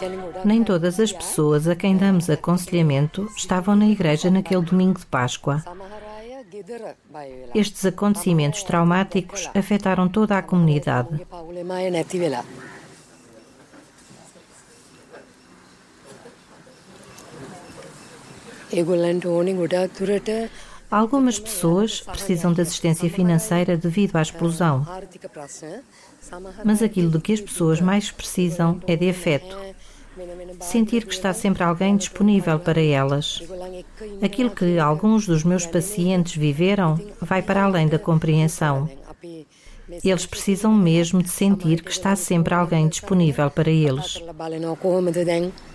Nem todas as pessoas a quem damos aconselhamento estavam na igreja naquele domingo de Páscoa. Estes acontecimentos traumáticos afetaram toda a comunidade. Algumas pessoas precisam de assistência financeira devido à explosão, mas aquilo de que as pessoas mais precisam é de afeto. Sentir que está sempre alguém disponível para elas. Aquilo que alguns dos meus pacientes viveram vai para além da compreensão. Eles precisam mesmo de sentir que está sempre alguém disponível para eles.